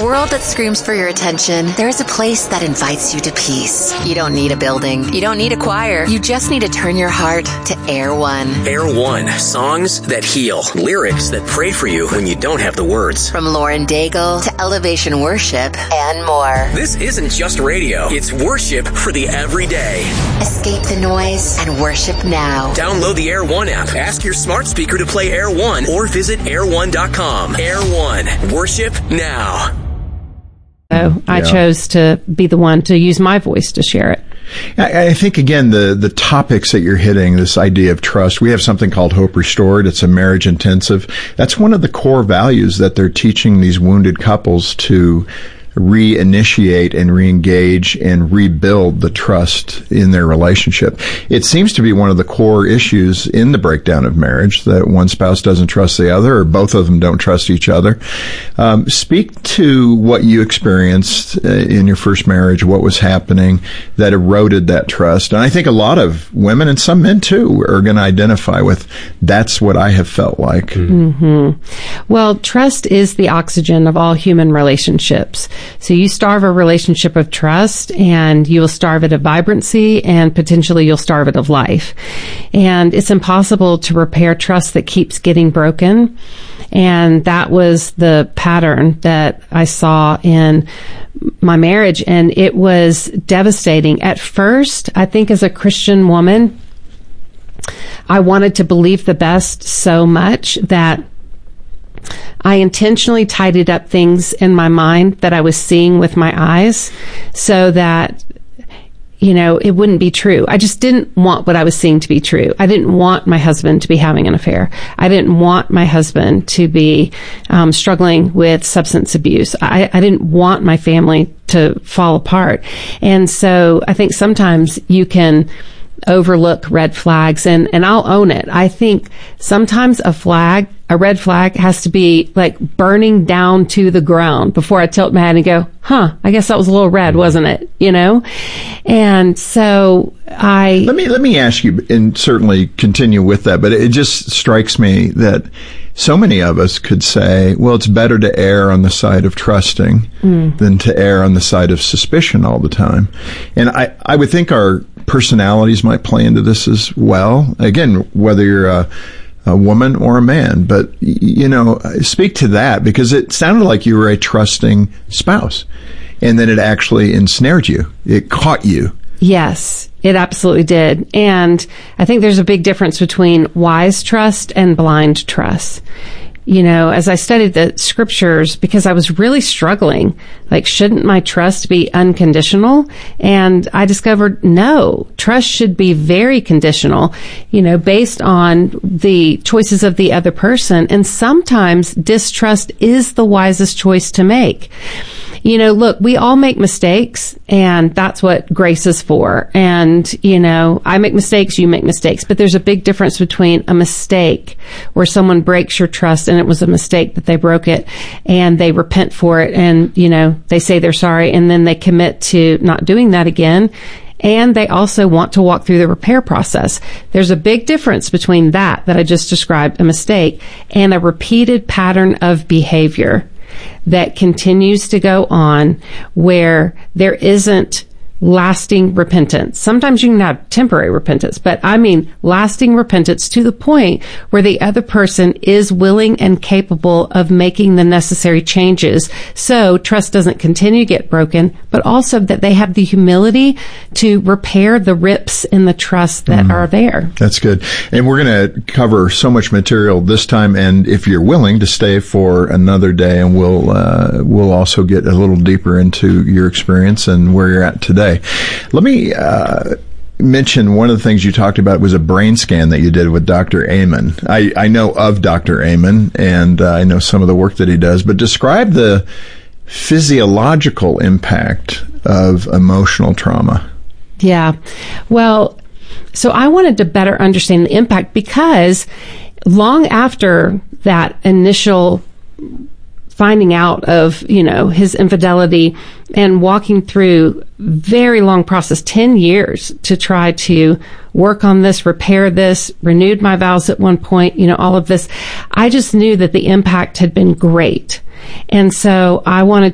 world that screams for your attention, there is a place that invites you to peace. You don't need a building. You don't need a choir. You just need to turn your heart to Air One. Air One. Songs that heal. Lyrics that pray for you when you don't have the words. From Lauren Daigle to Elevation Worship and more. This isn't just radio. It's worship for the everyday. Escape the noise and worship now. Download the Air One app. Ask your smart speaker to play Air One or visit air1.com. Air One. Worship now. So I chose to be the one to use my voice to share it. I think, again, the topics that you're hitting, this idea of trust, we have something called Hope Restored. It's a marriage intensive. That's one of the core values that they're teaching these wounded couples to reinitiate and reengage and rebuild the trust in their relationship. It seems to be one of the core issues in the breakdown of marriage, that one spouse doesn't trust the other, or both of them don't trust each other. Speak to what you experienced in your first marriage, what was happening that eroded that trust. And I think a lot of women, and some men too, are going to identify with, that's what I have felt like. Mm-hmm. Well, trust is the oxygen of all human relationships. So you starve a relationship of trust, and you will starve it of vibrancy, and potentially you'll starve it of life. And it's impossible to repair trust that keeps getting broken. And that was the pattern that I saw in my marriage, and it was devastating. At first, I think as a Christian woman, I wanted to believe the best so much that I intentionally tidied up things in my mind that I was seeing with my eyes so that, it wouldn't be true. I just didn't want what I was seeing to be true. I didn't want my husband to be having an affair. I didn't want my husband to be struggling with substance abuse. I didn't want my family to fall apart. And so I think sometimes you can overlook red flags, and I'll own it. I think sometimes a red flag has to be like burning down to the ground before I tilt my head and go, I guess that was a little red, wasn't it? And so let me ask you, and certainly continue with that, but it just strikes me that so many of us could say, well, it's better to err on the side of trusting than to err on the side of suspicion all the time. And I would think our personalities might play into this as well. Again, whether you're a woman or a man, but, speak to that, because it sounded like you were a trusting spouse, and then it actually ensnared you. It caught you. Yes, it absolutely did. And I think there's a big difference between wise trust and blind trust. As I studied the scriptures, because I was really struggling, shouldn't my trust be unconditional? And I discovered, no, trust should be very conditional, based on the choices of the other person. And sometimes distrust is the wisest choice to make. Look, we all make mistakes, and that's what grace is for. And, I make mistakes, you make mistakes, but there's a big difference between a mistake where someone breaks your trust and it was a mistake that they broke it and they repent for it and, they say they're sorry and then they commit to not doing that again. And they also want to walk through the repair process. There's a big difference between that I just described, a mistake, and a repeated pattern of behavior that continues to go on where there isn't lasting repentance. Sometimes you can have temporary repentance, but I mean lasting repentance to the point where the other person is willing and capable of making the necessary changes so trust doesn't continue to get broken, but also that they have the humility to repair the rips in the trust that are there. That's good. And we're going to cover so much material this time, and if you're willing to stay for another day, and we'll also get a little deeper into your experience and where you're at today. Let me mention one of the things you talked about was a brain scan that you did with Dr. Amen. I know of Dr. Amen, and I know some of the work that he does, but describe the physiological impact of emotional trauma. Yeah. Well, so I wanted to better understand the impact, because long after that initial finding out of, his infidelity and walking through very long process, 10 years to try to work on this, repair this, renewed my vows at one point, all of this, I just knew that the impact had been great. And so I wanted